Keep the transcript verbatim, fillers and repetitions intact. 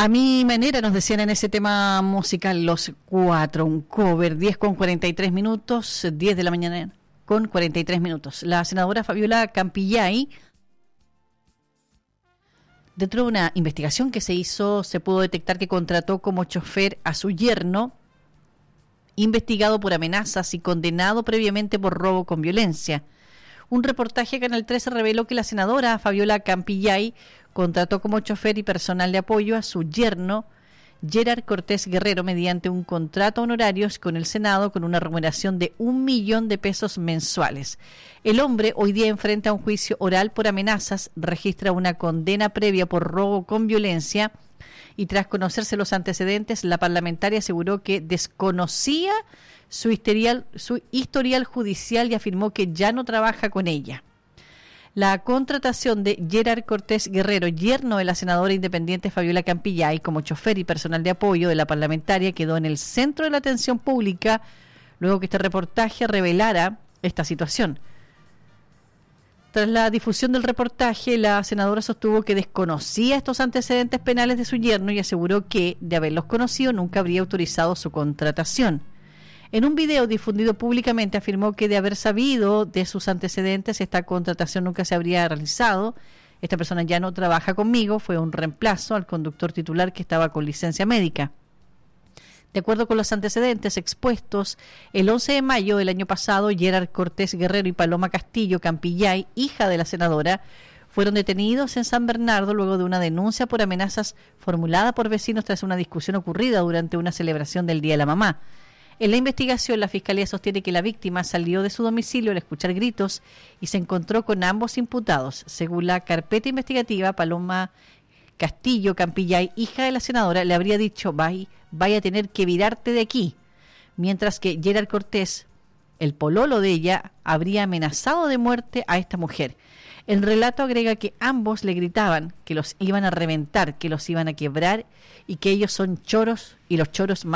A mi manera nos decían en ese tema musical Los Cuatro, un cover, diez con cuarenta y tres minutos, diez de la mañana con cuarenta y tres minutos. La senadora Fabiola Campillay, dentro de una investigación que se hizo, se pudo detectar que contrató como chofer a su yerno, investigado por amenazas y condenado previamente por robo con violencia. Un reportaje de Canal trece reveló que la senadora Fabiola Campillay contrató como chofer y personal de apoyo a su yerno, Gerard Cortés Guerrero, mediante un contrato honorarios con el Senado con una remuneración de un millón de pesos mensuales. El hombre hoy día enfrenta un juicio oral por amenazas, registra una condena previa por robo con violencia y tras conocerse los antecedentes, la parlamentaria aseguró que desconocía su historial, su historial judicial y afirmó que ya no trabaja con ella. La contratación de Gerard Cortés Guerrero, yerno de la senadora independiente Fabiola Campillay, como chofer y personal de apoyo de la parlamentaria, quedó en el centro de la atención pública luego que este reportaje revelara esta situación. Tras la difusión del reportaje, la senadora sostuvo que desconocía estos antecedentes penales de su yerno y aseguró que, de haberlos conocido, nunca habría autorizado su contratación. En un video difundido públicamente afirmó que de haber sabido de sus antecedentes esta contratación nunca se habría realizado. Esta persona ya no trabaja conmigo, fue un reemplazo al conductor titular que estaba con licencia médica. De acuerdo con los antecedentes expuestos, el once de mayo del año pasado, Gerard Cortés Guerrero y Paloma Castillo Campillay, hija de la senadora, fueron detenidos en San Bernardo luego de una denuncia por amenazas formulada por vecinos tras una discusión ocurrida durante una celebración del Día de la Mamá. En la investigación, la Fiscalía sostiene que la víctima salió de su domicilio al escuchar gritos y se encontró con ambos imputados. Según la carpeta investigativa, Paloma Castillo Campillay, hija de la senadora, le habría dicho, vaya, vaya a tener que virarte de aquí, mientras que Gerard Cortés, el pololo de ella, habría amenazado de muerte a esta mujer. El relato agrega que ambos le gritaban que los iban a reventar, que los iban a quebrar y que ellos son choros y los choros más